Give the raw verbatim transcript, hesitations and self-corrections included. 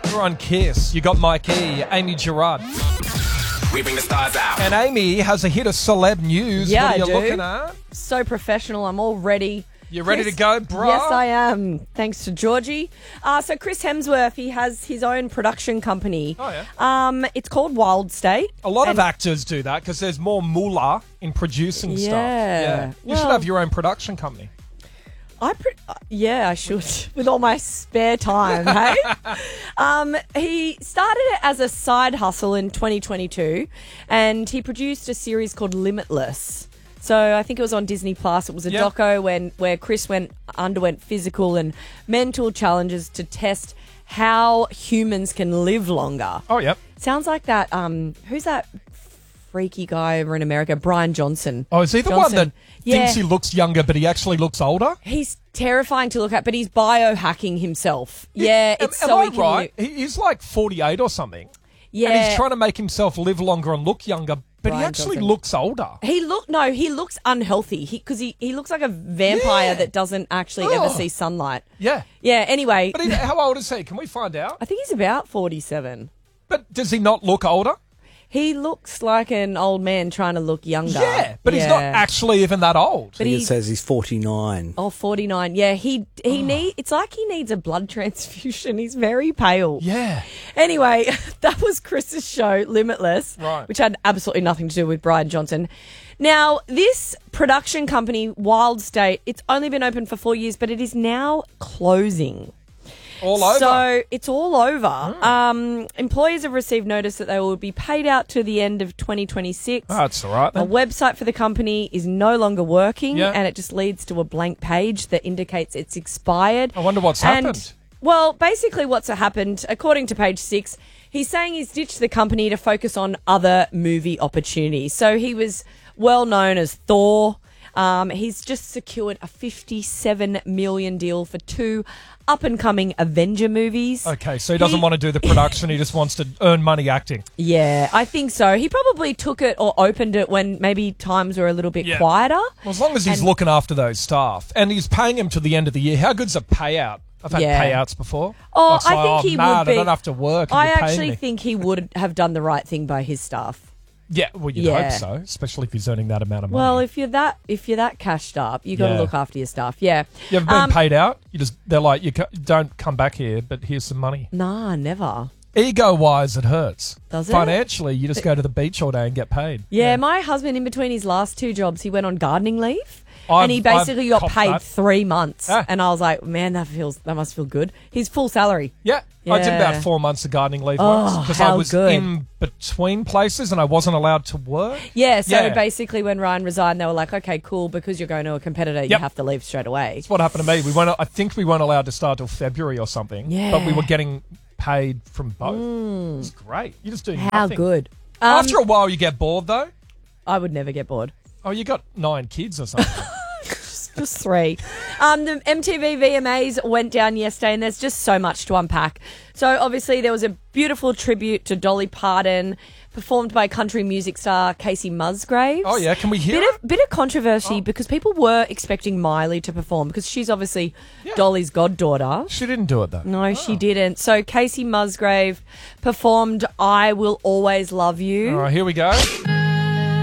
You're on Kiss. You got Mike E, Amy Gerard. We bring the stars out. And Amy has a hit of celeb news. Yeah, what are you I do. looking at? So professional. I'm all ready. You ready Chris, to go, bro? Yes, I am. Thanks to Georgie. Uh, so Chris Hemsworth, he has his own production company. Oh, yeah. Um, it's called Wild State. A lot and- of actors do that because there's more moolah in producing stuff. Yeah. Yeah. You should Well- have your own production company. I pre- uh, yeah, I should with all my spare time. Hey, um, he started it as a side hustle in twenty twenty-two, and he produced a series called Limitless. So I think it was on Disney Plus. It was a Yeah. doco when where Chris went underwent physical and mental challenges to test how humans can live longer. Oh, yep. Sounds like that. Um, who's that freaky guy over in America? Brian Johnson. Oh, is he the one Johnson. that Yeah. thinks he looks younger, but he actually looks older? He's terrifying to look at, but he's biohacking himself. Yeah, Am- it's am so I he can right? li- He- He's like forty-eight or something. Yeah, And he's trying to make himself live longer and look younger, but he Brian actually Johnson. looks older. he look no, he looks unhealthy. He because he, he looks like a vampire Yeah. that doesn't actually Oh. ever see sunlight. Yeah. Yeah. Anyway, But he, how old is he? Can we find out? I think he's about forty-seven. But does he not look older? He looks like an old man trying to look younger. Yeah, but he's not Yeah. actually even that old. But It he, says he's forty-nine. oh, forty-nine. Yeah, he he need. It's like he needs a blood transfusion. He's very pale. Yeah. Anyway, that was Chris's show, Limitless, Right. which had absolutely nothing to do with Brian Johnson. Now, this production company, Wild State, it's only been open for four years, but it is now closing. All over. So it's all over. Um, employees have received notice that they will be paid out to the end of twenty twenty-six. Oh, that's all right A then. website for the company is no longer working, Yeah. and it just leads to a blank page that indicates it's expired. I wonder what's And- happened. Well, basically what's happened, according to page six, he's saying he's ditched the company to focus on other movie opportunities. So he was well known as Thor. Um, he's just secured a fifty-seven million dollars deal for two up-and-coming Avenger movies. Okay, so he doesn't He- want to do the production. He just wants to earn money acting. Yeah, I think so. He probably took it or opened it when maybe times were a little bit Yeah. quieter. Well, as long as he's And- looking after those staff and he's paying him to the end of the year, how good's a payout? I've had Yeah. payouts before. Oh, Like, I so, think oh, he mad, would be. I don't have to work. and I you're paying actually me. think he would have done the right thing by his staff. Yeah, well, you'd Yeah. hope so, especially if he's earning that amount of money. Well, if you're that if you're that cashed up, you got to Yeah. look after your staff. Yeah. you ever been Um, paid out? You just they're like, you ca- don't come back here, but here's some money. Nah, never. Ego-wise, it hurts. Does it? Financially, you just go to the beach all day and get paid. Yeah, my husband, in between his last two jobs, he went on gardening leave. I've- and he basically I've got copped paid that. three months. Ah. And I was like, man, that feels that must feel good. His full salary. Yeah, I did Yeah. about four months of gardening leave Oh, once because I how was good. in between places and I wasn't allowed to work. Yeah, so Yeah. basically when Ryan resigned, they were like, okay, cool, because you're going to a competitor, you Yep. have to leave straight away. That's what happened to me. We weren't. I think we weren't allowed to start till February or something. Yeah. But we were getting paid from both. It was great. You just do How nothing. good. Um, After a while, you get bored though. I would never get bored. Oh, you got nine kids or something. Just three. Um, the M T V V M As went down yesterday, and there's just so much to unpack. So obviously there was a beautiful tribute to Dolly Parton, performed by country music star Casey Musgraves. Oh yeah, can we hear Bit it? of, bit of controversy Oh. because people were expecting Miley to perform because she's obviously Yeah. Dolly's goddaughter. She didn't do it though. No, she didn't. So Casey Musgrave performed I Will Always Love You. All right, here we go.